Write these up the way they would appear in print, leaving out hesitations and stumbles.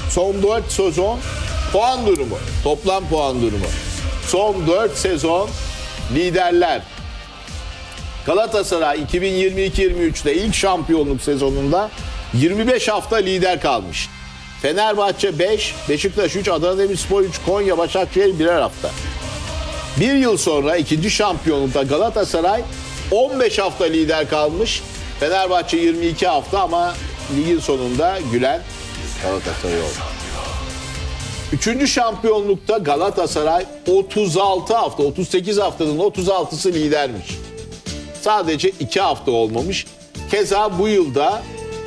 Son 4 sezon puan durumu, toplam puan durumu. Son 4 sezon liderler. Galatasaray 2022-23'te ilk şampiyonluk sezonunda 25 hafta lider kalmış. Fenerbahçe 5, Beşiktaş 3, Adana Demirspor 3, Konya, Başakşehir birer hafta. Bir yıl sonra ikinci şampiyonlukta Galatasaray 15 hafta lider kalmış. Fenerbahçe 22 hafta ama ligin sonunda gülen Galatasaray oldu. Üçüncü şampiyonlukta Galatasaray 36 hafta, 38 haftanın 36'sı lidermiş. Sadece 2 hafta olmamış. Keza bu yılda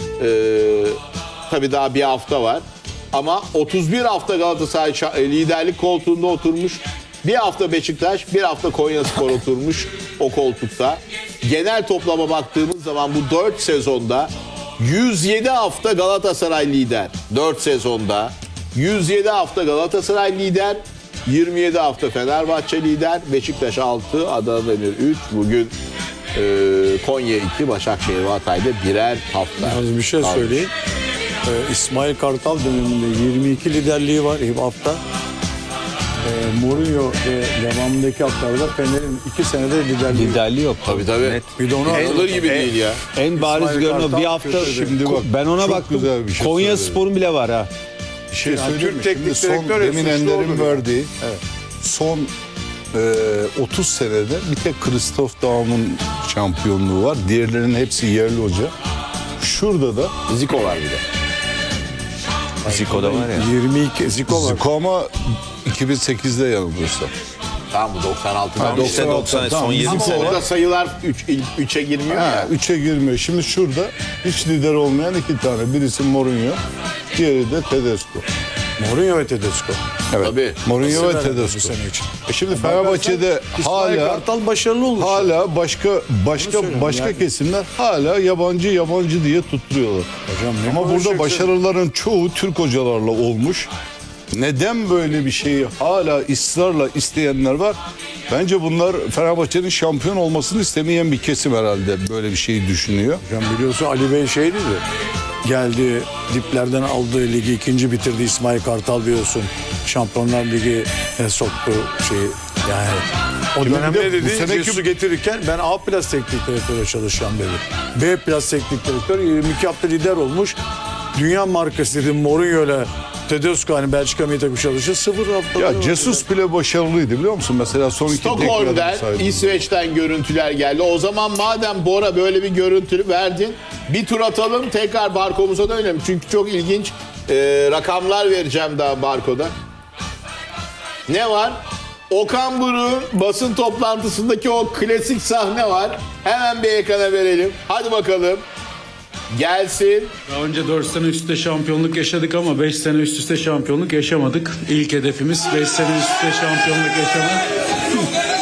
tabii daha bir hafta var. Ama 31 hafta Galatasaray liderlik koltuğunda oturmuş. Bir hafta Beşiktaş, bir hafta Konyaspor oturmuş o koltukta. Genel toplama baktığımız zaman bu 4 sezonda 107 hafta Galatasaray lider. 4 sezonda 107 hafta Galatasaray lider, 27 hafta Fenerbahçe lider, Beşiktaş 6, Adana Demir 3, bugün Konya 2, Başakşehir ve Hatay'da birer hafta. Yalnız bir şey kalmış. söyleyeyim. İsmail Kartal döneminde 22 liderliği var hafta. Mourinho ve devamındaki haftalarda Fener'in 2 senede liderliği yok. Tabii. Net. Bir de onu Anılır gibi değil ya. En bariz İsmail görünen Kartal bir hafta. şimdi bak, Ben ona çok baktım. güzel bir şey Konya söyledin. Spor'un bile var ha. Bir şey Yani söyleyeyim Türk mi? teknik Şimdi son, direktörü demin suçlu Ender'in olur. verdiği son 30 senede bir tek Christoph Daum'un şampiyonluğu var. Diğerlerinin hepsi yerli hoca. Şurada da Zico var bir de. Zico'da var ya. 22 Zico var. Zico ama 2008'de yanılıyorsam. Tamam bu 96'dan. 90 son 20 Ama sene. orada sayılar 3'e girmiyor ya. 3'e girmiyor. Şimdi şurada hiç lider olmayan 2 tane. Birisi Mourinho, diğeri de Tedesco. Mourinho ve Tedesco. Evet. Tabii. Mourinho ve Bu Tedesco. sene için. Şimdi Fenerbahçe'de İsmail hala Kartal başarılı olmuş. başka yani. kesimler hala yabancı diye tutturuyorlar. Hocam ne Ama burada konuşacaksın? başarıların çoğu Türk hocalarla olmuş. Neden böyle bir şeyi hala ısrarla isteyenler var? Bence bunlar Fenerbahçe'nin şampiyon olmasını istemeyen bir kesim herhalde böyle bir şeyi düşünüyor. Hocam biliyorsun Ali Bey şeydi de geldi diplerden aldığı ligi ikinci bitirdi İsmail Kartal biliyorsun. Şampiyonlar Ligi soktu şeyi yani. O Şimdi dönemde bir de bu dedi seneki- Jesus'u getirirken ben A plus teknik direktöre çalışacağım dedi. B plus teknik direktör 22 hafta lider olmuş. Dünya markası dedi Mourinho'yla Tedesco hani Belçika milli takımı çalışır 0 hafta. Ya Jesus bile başarılıydı biliyor musun? Mesela son iki Stockholm'den, İsveç'ten görüntüler geldi. O zaman madem Bora böyle bir görüntü verdin, bir tur atalım tekrar Barko'muza dönelim. Çünkü çok ilginç rakamlar vereceğim daha Barko'da. Ne var? Okan Buruk'un basın toplantısındaki o klasik sahne var. Hemen bir ekrana verelim. Hadi bakalım. Gelsin. Daha önce 4 sene üst üste şampiyonluk yaşadık ama 5 sene üst üste şampiyonluk yaşamadık. İlk hedefimiz 5 sene üst üste şampiyonluk yaşamak.